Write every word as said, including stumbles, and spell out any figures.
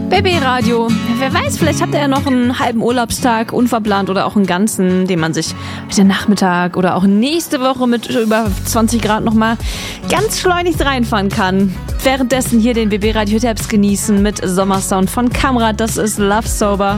B B-Radio. Wer weiß, vielleicht habt ihr ja noch einen halben Urlaubstag unverplant oder auch einen ganzen, den man sich heute Nachmittag oder auch nächste Woche mit über zwanzig Grad nochmal ganz schleunigst reinfahren kann. Währenddessen hier den B B-Radio-Tabs genießen mit Sommersound von Kamrat. Das ist Love Sober.